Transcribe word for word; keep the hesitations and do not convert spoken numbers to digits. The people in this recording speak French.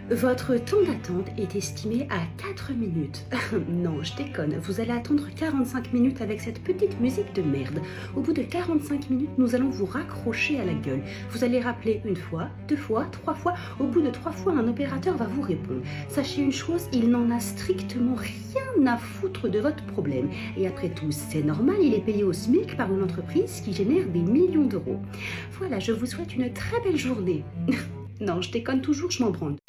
Votre temps d'attente est estimé à quatre minutes. Non, je déconne, vous allez attendre quarante-cinq minutes avec cette petite musique de merde. Au bout de quarante-cinq minutes, nous allons vous raccrocher à la gueule. Vous allez rappeler une fois, deux fois, trois fois. Au bout de trois fois, un opérateur va vous répondre. Sachez une chose, il n'en a strictement rien à foutre de votre problème. Et après tout, c'est normal, il est payé au SMIC par une entreprise qui génère des millions d'euros. Voilà, je vous souhaite une très belle journée. Non, je déconne toujours, je m'en branle.